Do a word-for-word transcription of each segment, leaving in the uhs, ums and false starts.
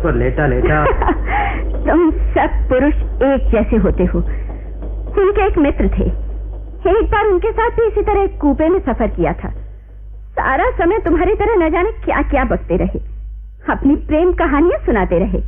पर लेटा लेटा। तुम सब पुरुष एक जैसे होते हो। उनके एक मित्र थे, एक बार उनके साथ भी इसी तरह एक कूपे में सफर किया था। सारा समय तुम्हारी तरह न जाने क्या क्या बकते रहे, अपनी प्रेम कहानियां सुनाते रहे।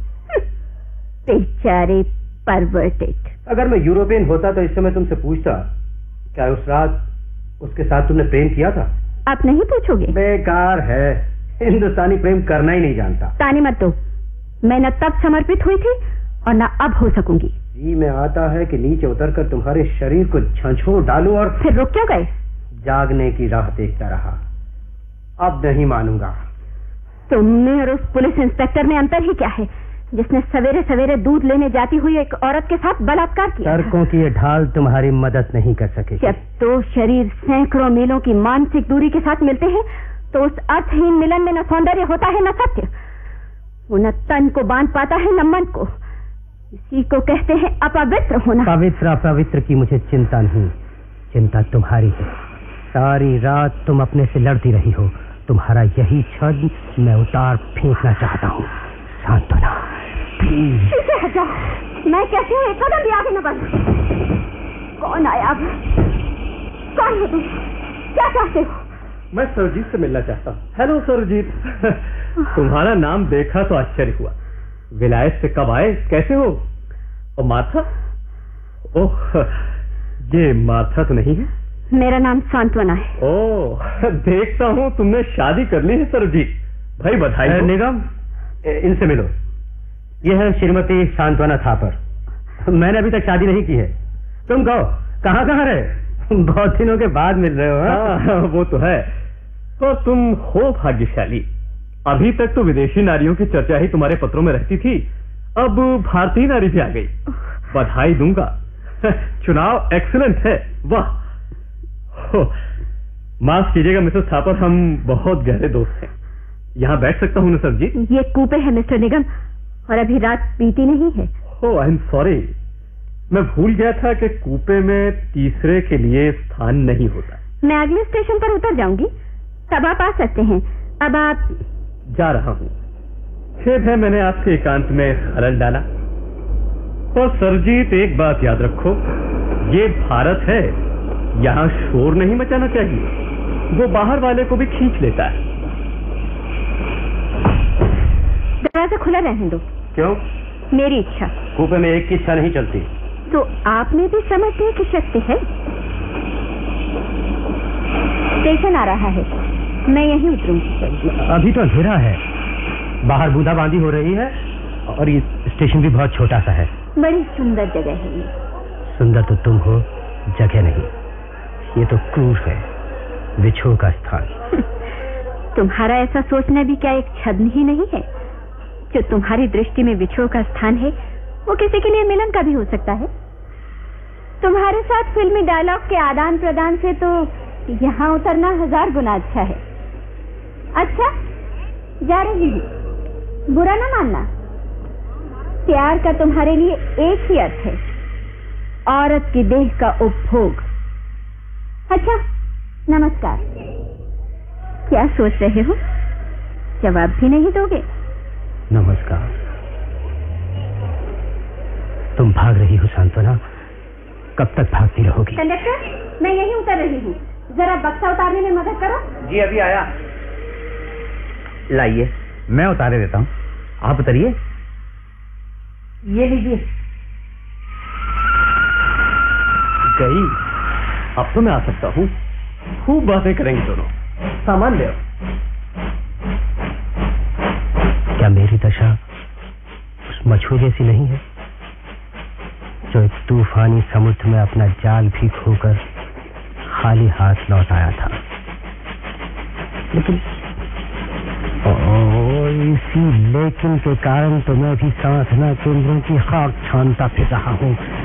बेचारे परवर्टेड। अगर मैं यूरोपियन होता तो इस समय तुमसे पूछता, क्या उस रात उसके साथ तुमने प्रेम किया था? आप नहीं पूछोगे? बेकार है, हिंदुस्तानी प्रेम करना ही नहीं जानता। ताने मत दो, मैं न तब समर्पित हुई थी और न अब हो सकूंगी। जी में आता है कि नीचे उतरकर तुम्हारे शरीर को झंझोर डालूं और फिर रुक क्यों गए? जागने की राह देखता रहा। अब नहीं मानूंगा। तुमने और उस पुलिस इंस्पेक्टर में अंतर ही क्या है, जिसने सवेरे सवेरे दूध लेने जाती हुई एक औरत के साथ बलात्कार किया? सड़कों की ये ढाल तुम्हारी मदद नहीं कर सके। जब दो शरीर सैकड़ों मीलों की मानसिक दूरी के साथ मिलते हैं तो उस अर्थहीन मिलन में न सौंदर्य होता है न सत्य। वो न तन को बांध पाता है न मन को। इसी को कहते हैं अपवित्र होना। पवित्र अपवित्र की मुझे चिंता नहीं, चिंता तुम्हारी है। सारी रात तुम अपने से लड़ती रही हो। तुम्हारा यही छद मैं उतार फेंकना चाहता हूँ। सांत्वना प्लीज। इसे हटाओ, मैं कहती हूँ एक कदम भी आगे न बढ़। कौन आया? कौन हो तुम? क्या चाहते हो? मैं सरजीत से मिलना चाहता हूँ। हेलो सरजीत। तुम्हारा नाम देखा तो आश्चर्य हुआ। विलायत से कब आए? कैसे हो? और मार्था? ओह, ये मार्था तो नहीं है? मेरा नाम सांत्वना है। ओह, देखता हूँ तुमने शादी कर ली है सरजीत। भाई बधाई। निगम, इनसे मिलो। यह है श्रीमती सांत्वना थापर। मैंने अभी तक शादी नहीं की है। तुम कहो कहाँ कहाँ रहे? बहुत दिनों के बाद मिल रहे हो। हाँ, वो तो है। तो तुम हो भाग्यशाली। अभी तक तो विदेशी नारियों की चर्चा ही तुम्हारे पत्रों में रहती थी, अब भारतीय नारी भी आ गई। बधाई दूंगा। चुनाव एक्सीलेंट है। वाह। माफ कीजिएगा मिसेस थापर, हम बहुत गहरे दोस्त हैं। यहाँ बैठ सकता हूँ ना सर जी? ये कूपे है मिस्टर निगम, और अभी रात बीती नहीं है। ओह, आई एम सॉरी। मैं भूल गया था कि कूपे में तीसरे के लिए स्थान नहीं होता। मैं अगले स्टेशन पर उतर जाऊंगी, तब आप आ सकते हैं। अब आप? जा रहा हूँ। खेद है मैंने आपके एकांत में खलल डाला। और सरजीत, एक बात याद रखो, ये भारत है, यहाँ शोर नहीं मचाना चाहिए। वो बाहर वाले को भी खींच लेता है। दरवाजा खुला रहने दो। क्यों? मेरी इच्छा। कूपे में एक की इच्छा नहीं चलती। तो आप में भी समझने की शक्ति है। स्टेशन आ रहा है, मैं यहीं उतरूंगी। अभी तो अंधेरा है, बाहर बूंदाबांदी हो रही है और ये स्टेशन भी बहुत छोटा सा है। बड़ी सुंदर जगह है ये। सुंदर तो तुम हो, जगह नहीं। ये तो क्रूर है, विछोह का स्थान। तुम्हारा ऐसा सोचना भी क्या एक छद्म ही नहीं है? जो तुम्हारी दृष्टि में विछोह का स्थान है, वो किसी के लिए मिलन का भी हो सकता है। तुम्हारे साथ फिल्मी डायलॉग के आदान प्रदान से तो यहाँ उतरना हजार गुना अच्छा है। अच्छा, जा रही हूँ, बुरा ना मानना। प्यार का तुम्हारे लिए एक ही अर्थ है, औरत की देह का उपभोग। अच्छा, नमस्कार। क्या सोच रहे हो? जवाब भी नहीं दोगे? नमस्कार। तुम भाग रही हो सांत्वना, कब तक भागती रहोगी? कंडक्टर, मैं यहीं उतर रही हूँ, जरा बक्सा उतारने में मदद करो। जी अभी आया। लाइए, मैं उतारे देता हूँ, आप उतरिए। ये लीजिए। गई, अब तो मैं आ सकता हूँ। खूब बातें करेंगे दोनों। सामान ले आओ। क्या मेरी दशा उस मछुए जैसी नहीं है, जो एक तूफानी समुद्र में अपना जाल भी खोकर खाली हाथ लौट आया था? लेकिन ओ, इसी लेकिन के कारण तो मैं भी सांधना केंद्रों की खाक छानता फिर रहा हूँ।